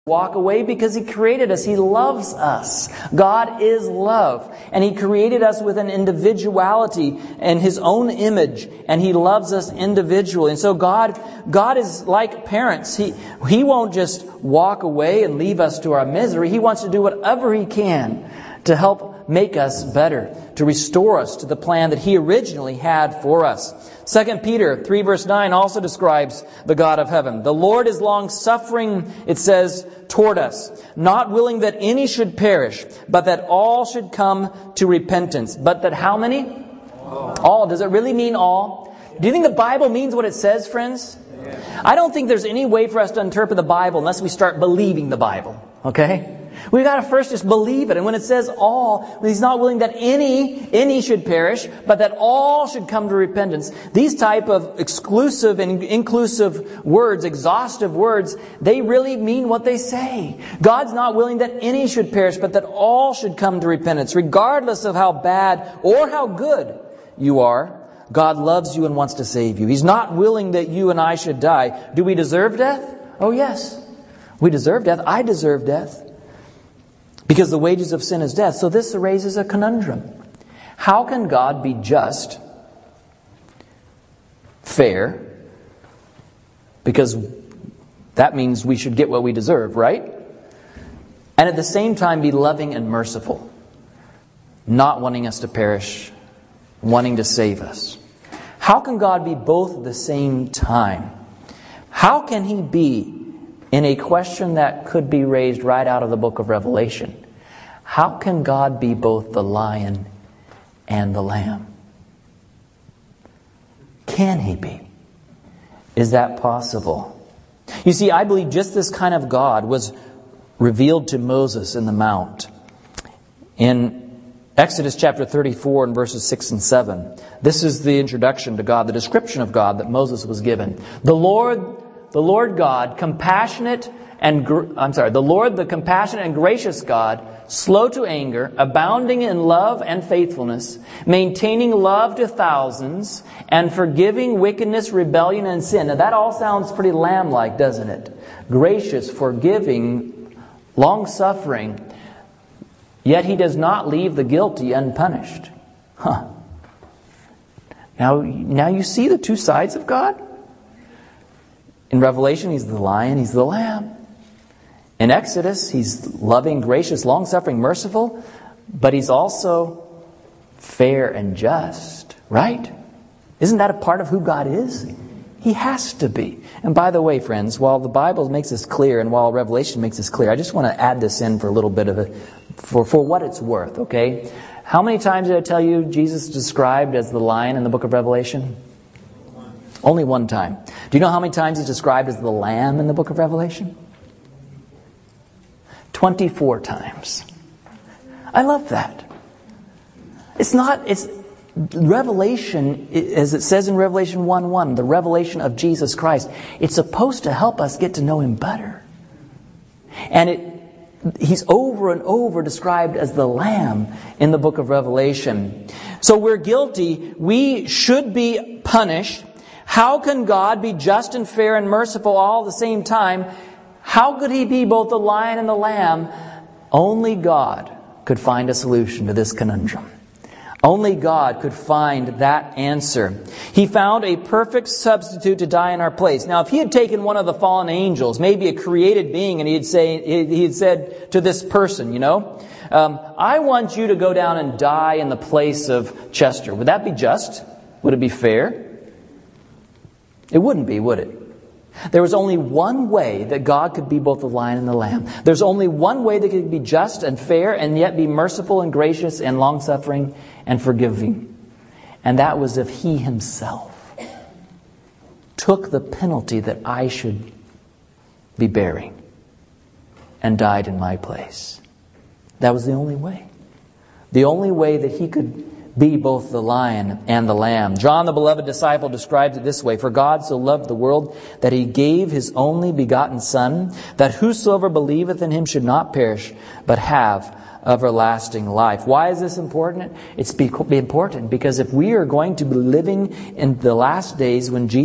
walk away because He created us. He loves us. God is love. And He created us with an individuality and His own image. And He loves us individually. And so God is like parents. He won't just walk away and leave us to our misery. He wants to do whatever He can to help make us better, to restore us to the plan that He originally had for us. 2 Peter 3 verse 9 also describes the God of heaven. The Lord is long-suffering, it says, toward us, not willing that any should perish, but that all should come to repentance. But that how many? All. Does it really mean all? Do you think the Bible means what it says, friends? I don't think there's any way for us to interpret the Bible unless we start believing the Bible. Okay? We've got to first just believe it. And when it says all, He's not willing that any should perish, but that all should come to repentance. These type of exclusive and inclusive words, exhaustive words, they really mean what they say. God's not willing that any should perish, but that all should come to repentance. Regardless of how bad or how good you are, God loves you and wants to save you. He's not willing that you and I should die. Do we deserve death? Oh, yes. We deserve death. I deserve death. Because the wages of sin is death. So this raises a conundrum. How can God be just, fair? Because that means we should get what we deserve, right? And at the same time be loving and merciful. Not wanting us to perish, wanting to save us. How can God be both at the same time? How can He be, in a question that could be raised right out of the book of Revelation, how can God be both the lion and the lamb? Can He be? Is that possible? You see, I believe just this kind of God was revealed to Moses in the Mount. In Exodus chapter 34 and verses 6 and 7, this is the introduction to God, the description of God that Moses was given. The Lord God, the compassionate and gracious God, slow to anger, abounding in love and faithfulness, maintaining love to thousands, and forgiving wickedness, rebellion, and sin. Now that all sounds pretty lamb-like, doesn't it? Gracious, forgiving, long-suffering, yet He does not leave the guilty unpunished. Now you see the two sides of God? In Revelation, He's the lion, He's the lamb. In Exodus, He's loving, gracious, long-suffering, merciful, but He's also fair and just, right? Isn't that a part of who God is? He has to be. And by the way, friends, while the Bible makes this clear and while Revelation makes this clear, I just want to add this in for a little bit of it, for what it's worth, okay? How many times did I tell you Jesus is described as the lion in the book of Revelation? Only one time. Do you know how many times He's described as the lamb in the book of Revelation? 24 times. I love that. It's Revelation, as it says in Revelation 1:1, the revelation of Jesus Christ. It's supposed to help us get to know Him better. And He's over and over described as the Lamb in the book of Revelation. So we're guilty. We should be punished. How can God be just and fair and merciful all at the same time? How could He be both the lion and the lamb? Only God could find a solution to this conundrum. Only God could find that answer. He found a perfect substitute to die in our place. Now, if He had taken one of the fallen angels, maybe a created being, and He had said to this person, I want you to go down and die in the place of Chester. Would that be just? Would it be fair? It wouldn't be, would it? There was only one way that God could be both the lion and the lamb. There's only one way that He could be just and fair and yet be merciful and gracious and long-suffering and forgiving. And that was if He Himself took the penalty that I should be bearing and died in my place. That was the only way. The only way that He could be both the lion and the lamb. John, the beloved disciple, describes it this way: For God so loved the world that He gave His only begotten Son, that whosoever believeth in Him should not perish, but have everlasting life. Why is this important? It's important because if we are going to be living in the last days when Jesus